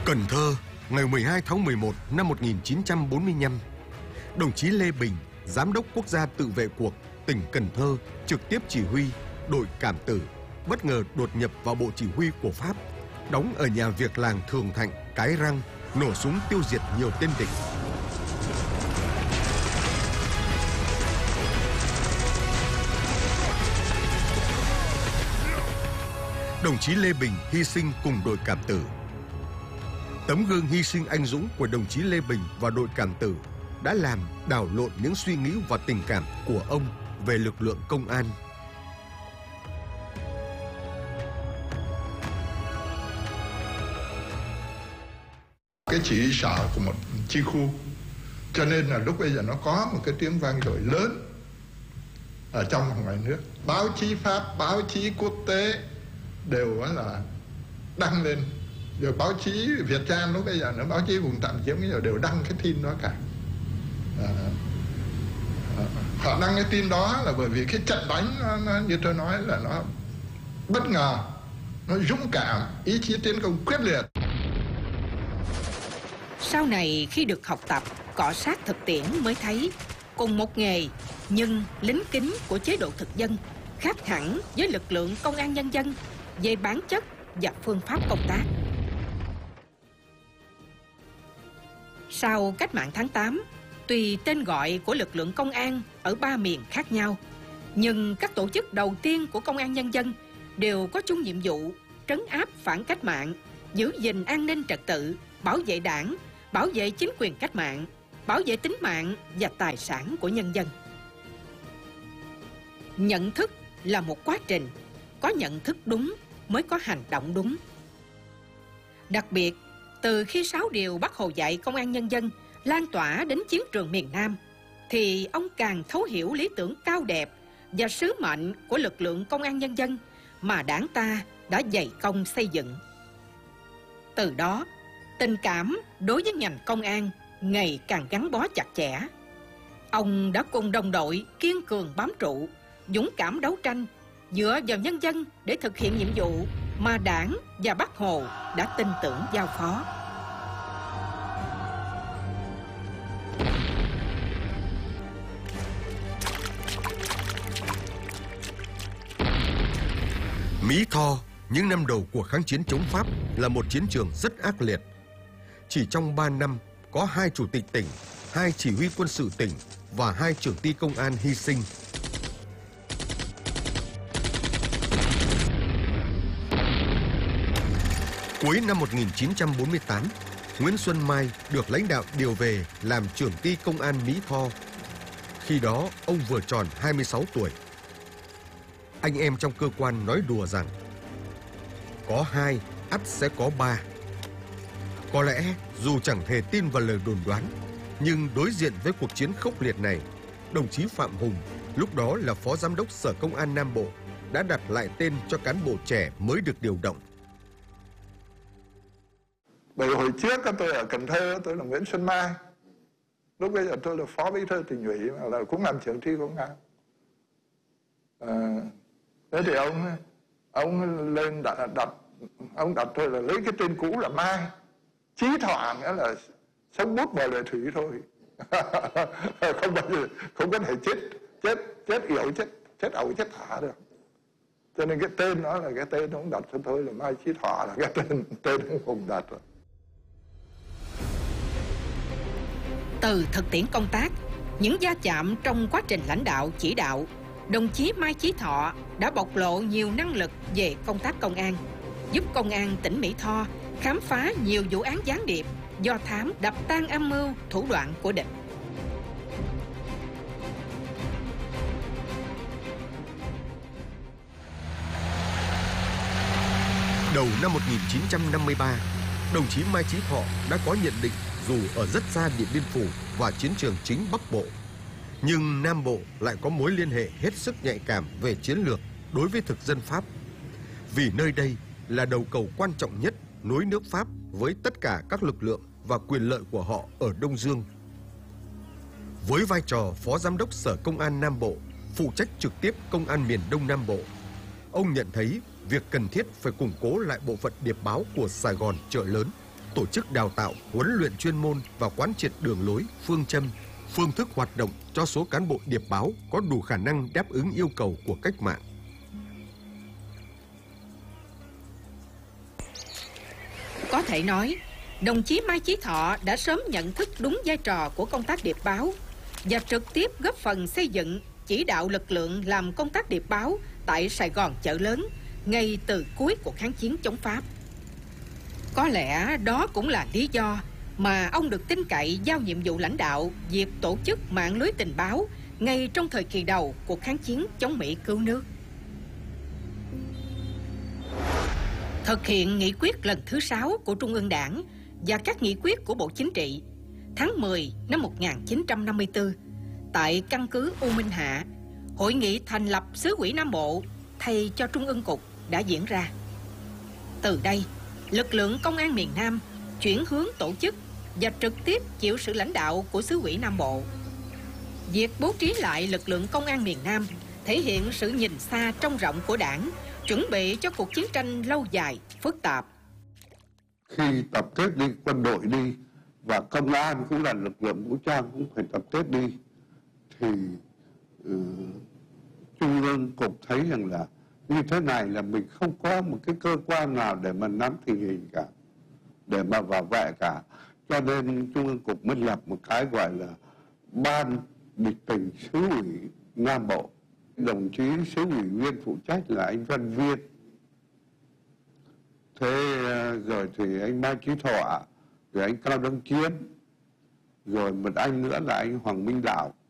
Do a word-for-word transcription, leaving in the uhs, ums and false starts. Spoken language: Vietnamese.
Cần Thơ, ngày mười hai tháng mười một năm một nghìn chín trăm bốn mươi lăm, đồng chí Lê Bình, Giám đốc Quốc gia tự vệ cuộc tỉnh Cần Thơ trực tiếp chỉ huy đội Cảm Tử bất ngờ đột nhập vào bộ chỉ huy của Pháp, đóng ở nhà Việc Làng Thường Thạnh, Cái Răng, nổ súng tiêu diệt nhiều tên địch. Đồng chí Lê Bình hy sinh cùng đội Cảm Tử. Tấm gương hy sinh anh dũng của đồng chí Lê Bình và đội Cảm Tử đã làm đảo lộn những suy nghĩ và tình cảm của ông về lực lượng công an. Cái chỉ sợ của một chi khu, cho nên là lúc bây giờ nó có một cái tiếng vang dội lớn ở trong và ngoài nước. Báo chí Pháp, báo chí quốc tế đều là đăng lên. Rồi báo chí Việt Nam lúc bây giờ nó báo chí vùng tạm chiếm cái đều đăng cái tin đó cả. À, à, họ đăng cái tin đó là bởi vì cái trận đánh nó, nó, như tôi nói là nó bất ngờ, nó dũng cảm, ý chí tiến công quyết liệt. Sau này khi được học tập, cọ sát thực tiễn mới thấy cùng một nghề nhưng lính kính của chế độ thực dân khác hẳn với lực lượng công an nhân dân về bản chất và phương pháp công tác. Sau cách mạng tháng tám, tuy tên gọi của lực lượng công an ở ba miền khác nhau, nhưng các tổ chức đầu tiên của công an nhân dân đều có chung nhiệm vụ trấn áp phản cách mạng, giữ gìn an ninh trật tự, bảo vệ đảng, bảo vệ chính quyền cách mạng, bảo vệ tính mạng và tài sản của nhân dân. Nhận thức là một quá trình, có nhận thức đúng mới có hành động đúng. Đặc biệt, từ khi sáu điều Bác Hồ dạy công an nhân dân lan tỏa đến chiến trường miền Nam, thì ông càng thấu hiểu lý tưởng cao đẹp và sứ mệnh của lực lượng công an nhân dân mà Đảng ta đã dày công xây dựng. Từ đó, tình cảm đối với ngành công an ngày càng gắn bó chặt chẽ. Ông đã cùng đồng đội kiên cường bám trụ, dũng cảm đấu tranh, dựa vào nhân dân để thực hiện nhiệm vụ mà Đảng và Bác Hồ đã tin tưởng giao phó. Mỹ Tho, những năm đầu của kháng chiến chống Pháp là một chiến trường rất ác liệt. Chỉ trong ba năm, có hai chủ tịch tỉnh, hai chỉ huy quân sự tỉnh và hai trưởng ty công an hy sinh. Cuối năm một nghìn chín trăm bốn mươi tám, Nguyễn Xuân Mai được lãnh đạo điều về làm trưởng ty công an Mỹ Tho. Khi đó, ông vừa tròn hai mươi sáu tuổi. Anh em trong cơ quan nói đùa rằng có hai, ắt sẽ có ba. Có lẽ dù chẳng hề tin vào lời đồn đoán, nhưng đối diện với cuộc chiến khốc liệt này, đồng chí Phạm Hùng, lúc đó là Phó Giám đốc Sở Công an Nam Bộ, đã đặt lại tên cho cán bộ trẻ mới được điều động. Bởi hồi trước tôi ở Cần Thơ, tôi là Nguyễn Xuân Mai. Lúc bây giờ tôi là Phó Bí thư Tỉnh ủy, mà là cũng làm trưởng ty công an. À, thế thì ông ông lên đặt, đặt ông đặt tôi là lấy cái tên cũ là Mai. Chí thọ nghĩa là sống bút bờ lệ thủy thôi. không bao giờ, không có thể chết chết chết yểu, chết chết ẩu, chết thả được. Cho nên cái tên đó là cái tên ông đặt cho tôi là Mai Chí Thọ, là cái tên tên ông Hùng đặt rồi. Từ thực tiễn công tác, những va chạm trong quá trình lãnh đạo chỉ đạo, đồng chí Mai Chí Thọ đã bộc lộ nhiều năng lực về công tác công an, giúp công an tỉnh Mỹ Tho khám phá nhiều vụ án gián điệp, do thám, đập tan âm mưu, thủ đoạn của địch. Đầu năm một nghìn chín trăm năm mươi ba, đồng chí Mai Chí Thọ đã có nhận định dù ở rất xa Điện Biên Phủ và chiến trường chính Bắc Bộ, nhưng Nam Bộ lại có mối liên hệ hết sức nhạy cảm về chiến lược đối với thực dân Pháp. Vì nơi đây là đầu cầu quan trọng nhất nối nước Pháp với tất cả các lực lượng và quyền lợi của họ ở Đông Dương. Với vai trò Phó Giám đốc Sở Công an Nam Bộ, phụ trách trực tiếp Công an miền Đông Nam Bộ, ông nhận thấy việc cần thiết phải củng cố lại bộ phận điệp báo của Sài Gòn Chợ Lớn tổ chức đào tạo, huấn luyện chuyên môn và quán triệt đường lối, phương châm, phương thức hoạt động cho số cán bộ điệp báo có đủ khả năng đáp ứng yêu cầu của cách mạng. Có thể nói, đồng chí Mai Chí Thọ đã sớm nhận thức đúng vai trò của công tác điệp báo và trực tiếp góp phần xây dựng, chỉ đạo lực lượng làm công tác điệp báo tại Sài Gòn chợ lớn ngay từ cuối cuộc kháng chiến chống Pháp. Có lẽ đó cũng là lý do mà ông được tin cậy giao nhiệm vụ lãnh đạo việc tổ chức mạng lưới tình báo ngay trong thời kỳ đầu cuộc kháng chiến chống Mỹ cứu nước. Thực hiện nghị quyết lần thứ sáu của Trung ương Đảng và các nghị quyết của Bộ Chính trị, tháng mười năm một nghìn chín trăm năm mươi tư, tại căn cứ U Minh Hạ, hội nghị thành lập xứ ủy Nam Bộ thay cho Trung ương Cục đã diễn ra. Từ đây, lực lượng công an miền Nam chuyển hướng tổ chức và trực tiếp chịu sự lãnh đạo của xứ ủy Nam Bộ. Việc bố trí lại lực lượng công an miền Nam thể hiện sự nhìn xa trông rộng của Đảng, chuẩn bị cho cuộc chiến tranh lâu dài, phức tạp. Khi tập kết đi, quân đội đi, và công an cũng là lực lượng vũ trang cũng phải tập kết đi, thì uh, Trung ương Cục thấy rằng là như thế này là mình không có một cái cơ quan nào để mà nắm tình hình cả, để mà bảo vệ cả. Cho nên Trung ương Cục mới lập một cái gọi là Ban Địch tình xứ ủy Nam Bộ. Đồng chí xứ ủy viên phụ trách là anh Văn Viên. Thế rồi thì anh Mai Chí Thọ, rồi anh Cao Đăng Chiến, rồi một anh nữa là anh Hoàng Minh Đạo.